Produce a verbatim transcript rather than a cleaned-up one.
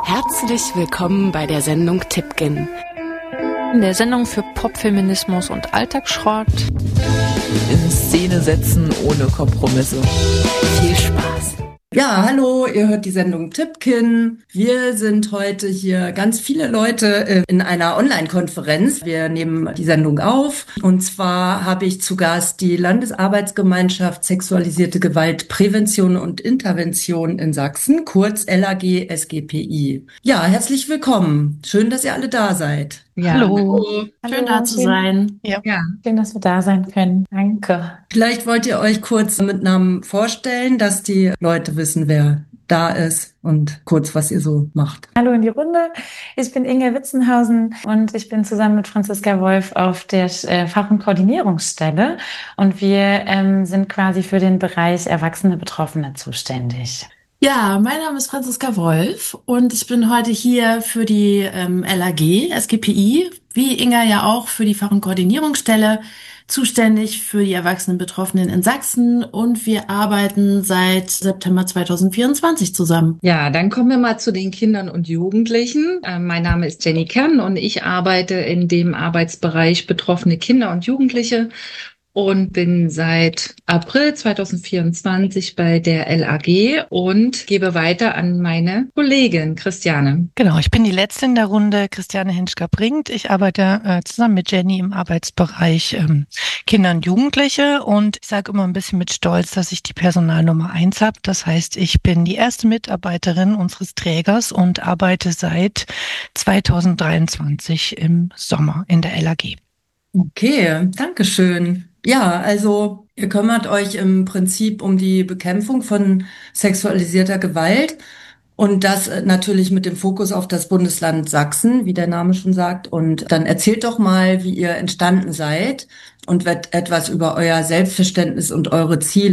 Herzlich willkommen bei der Sendung Tippkin. In der Sendung für Popfeminismus und Alltagsschrott. In Szene setzen ohne Kompromisse. Viel Spaß. Ja, hallo, ihr hört die Sendung Tippkin. Wir sind heute hier ganz viele Leute in einer Online-Konferenz. Wir nehmen die Sendung auf. Und zwar habe ich zu Gast die Landesarbeitsgemeinschaft Sexualisierte Gewalt, Prävention und Intervention in Sachsen, kurz L A G S G P I. Ja, herzlich willkommen. Schön, dass ihr alle da seid. Ja. Hallo. Hallo. Schön Hallo, da zu schön. sein. Ja. ja, schön, dass wir da sein können. Danke. Vielleicht wollt ihr euch kurz mit Namen vorstellen, dass die Leute wissen, wer da ist und kurz, was ihr so macht. Hallo in die Runde. Ich bin Inge Witzenhausen und ich bin zusammen mit Franziska Wolf auf der äh, Fach- und Koordinierungsstelle und wir ähm, sind quasi für den Bereich Erwachsene Betroffene zuständig. Ja, mein Name ist Franziska Wolf und ich bin heute hier für die ähm, L A G, S G P I, wie Inga ja auch für die Fach- und Koordinierungsstelle, zuständig für die erwachsenen Betroffenen in Sachsen und wir arbeiten seit September zweitausendvierundzwanzig zusammen. Ja, dann kommen wir mal zu den Kindern und Jugendlichen. Äh, mein Name ist Jenny Kern und ich arbeite in dem Arbeitsbereich betroffene Kinder und Jugendliche und bin seit April zweitausendvierundzwanzig bei der L A G und gebe weiter an meine Kollegin Christiane. Genau, ich bin die Letzte in der Runde, Christiane Hinschka-Bringt. Ich arbeite äh, zusammen mit Jenny im Arbeitsbereich ähm, Kinder und Jugendliche und ich sage immer ein bisschen mit Stolz, dass ich die Personalnummer eins habe. Das heißt, ich bin die erste Mitarbeiterin unseres Trägers und arbeite seit zweitausenddreiundzwanzig im Sommer in der L A G. Okay, danke schön. Ja, also ihr kümmert euch im Prinzip um die Bekämpfung von sexualisierter Gewalt und das natürlich mit dem Fokus auf das Bundesland Sachsen, wie der Name schon sagt. Und dann erzählt doch mal, wie ihr entstanden seid und etwas über euer Selbstverständnis und eure Ziele